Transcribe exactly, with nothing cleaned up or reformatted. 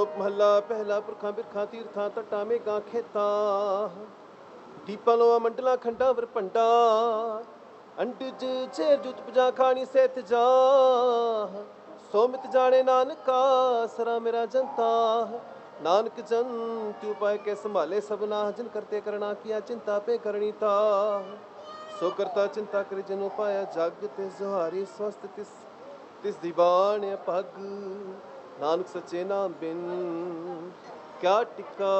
ਮਹੱਲਾ ਪਹਿਲਾ ਪੁਰਖਾਂ ਬਿਰਖਾਂ ਤੀਰਥਾਂ ਤਟਾਂ ਮੇਘਾਂ ਖੇਤਾਂ ਦੀਪਾਂ ਲੋਆਂ ਮੰਡਲਾਂ ਖੰਡਾਂ ਵਰ ਭੰਡਾ ਅੰਡਜ ਛੇਰ ਜੁਤ ਪਜਾ ਖਾਣੀ ਸੇਤ ਜਾ ਸੋਮਿਤ ਜਾਣੇ ਨਾਨਕਾ ਸਰਾ ਮੇਰਾ ਜਨਤਾ ਨਾਨਕ ਜਨ ਤੂ ਪਾਏ ਕੇ ਸੰਭਾਲੇ ਸਭਨਾ ਜਿਨ ਕਰਤੇ ਕਰਣਾ ਕੀਆ ਚਿੰਤਾ ਪੇ ਕਰਣੀ ਤਾ ਸੋ ਕਰਤਾ ਚਿੰਤਾ ਕਰੇ ਜਿਨ ਪਾਇਆ ਜਗ ਤੇ ਸੁਹਾਰੀ ਸਵਸਤ ਤਿਸ ਤਿਸ ਦੀ ਬਾਣ ਪੱਗ ਨਾਨਕ ਸੱਚੇ ਨਾਮ ਬਿਨ ਕਿਆ ਟਿਕਾ।